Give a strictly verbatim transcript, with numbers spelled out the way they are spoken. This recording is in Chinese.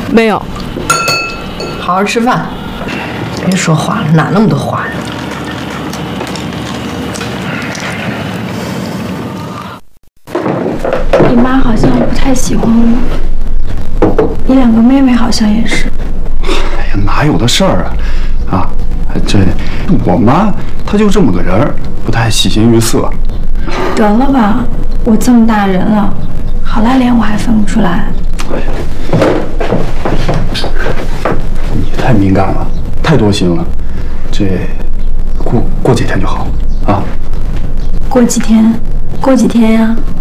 没有。 好好吃饭，别说话了，哪那么多话呀？ 你妈好像不太喜欢我，你两个妹妹好像也是。 哎呀，哪有的事儿啊！啊，这我妈她就这么个人儿，不太喜形于色。 得了吧，我这么大人了，好赖脸我还分不出来。 哎呀，你太敏感了，太多心了。这过过几天就好啊。 过几天？过几天呀？